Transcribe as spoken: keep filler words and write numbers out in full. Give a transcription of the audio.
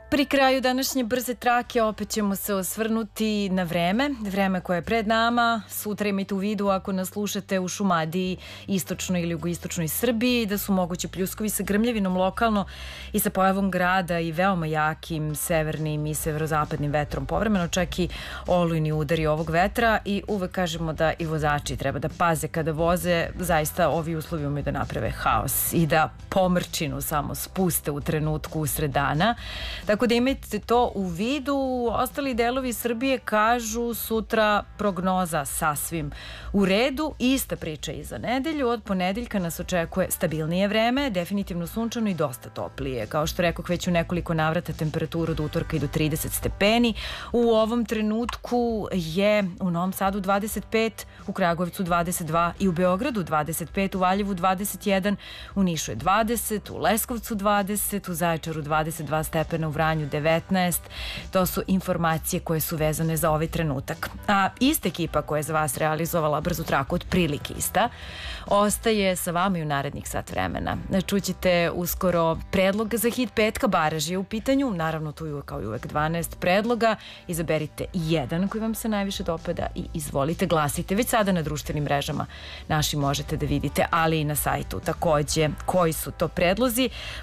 Pri kraju današnje brze trake opet ćemo se osvrnuti na vreme, vreme koje je pred nama. Sutra imajte u vidu ako nas slušate u Šumadiji, istočnoj ili jugoistočnoj Srbiji, da su mogući pljuskovi sa grmljavinom lokalno i sa pojavom grada i veoma jakim severnim i severozapadnim vetrom. Povremeno čak i olujni udari ovog vetra i uvek kažemo da i vozači treba da paze kada voze. Zaista ovi uslovi umeju da naprave haos i da pomrčinu samo spuste u trenutku usred dana. Tako da imajte to u vidu. Ostali delovi Srbije kažu sutra prognoza sasvim u redu. Ista priča i za nedelju. Od ponedeljka nas očekuje stabilnije vreme, definitivno sunčano i dosta toplije. Kao što rekoh, već u nekoliko navrata temperaturu od utorka i do trideset stepeni. U ovom trenutku je u Novom Sadu dvadeset pet, u Kragujevcu dvadeset dva i u Beogradu dvadeset pet, u Valjevu dvadeset jedan, u Nišu je dvadeset, u Leskovcu dvadeset, u Zaječaru dvadeset dva stepena, u Vranju devetnaest. To su informacije koje su vezane za ovaj trenutak. A ista ekipa koja je za vas realizovala brzu traku, otprilike ista, ostaje sa vama i u narednih sat vremena. Čućete uskoro predlog za hit petka, Baraž je u pitanju. Naravno, tu je kao i uvek dvanaest predloga. Izaberite jedan koji vam se najviše dopada i izvolite, glasite. Već sada na društvenim mrežama našim možete da vidite, ali i na sajtu takođe koji su to predlozi.